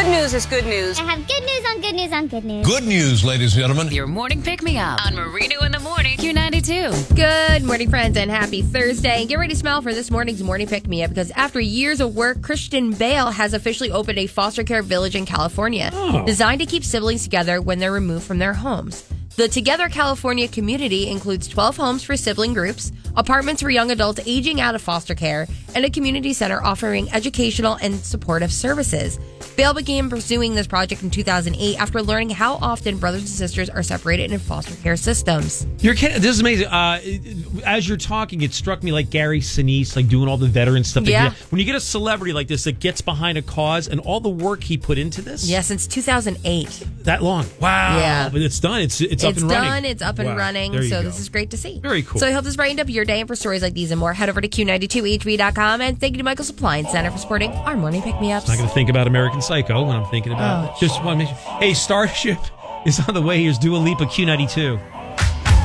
Good news is good news. I have good news on good news on good news. Good news, ladies and gentlemen. Your morning pick-me-up on Marino in the Morning, Q92. Good morning, friends, and happy Thursday. Get ready to smile for this morning's morning pick-me-up because after years of work, Christian Bale has officially opened a foster care village in California designed to keep siblings together when they're removed from their homes. The Together California community includes 12 homes for sibling groups, apartments for young adults aging out of foster care, and a community center offering educational and supportive services. Bale began pursuing this project in 2008 after learning how often brothers and sisters are separated in foster care systems. You're kidding. This is amazing. As you're talking, it struck me like Gary Sinise, like doing all the veteran stuff. Yeah. When you get a celebrity like this that gets behind a cause and all the work he put into this. Yeah, since 2008. That long. Wow. Yeah. But it's done. It's up and running. Done. It's up and running. There you So go. this is great to see. Very cool. So I hope this brightened up your day. And for stories like these and more, head over to Q92HV.com. And thank you to Michael's Appliance Center for supporting our morning pick-me-ups. I'm not going to think about American Psycho when I'm thinking about just one mission. Hey, Starship is on the way. Here's Dua Lipa, Q92.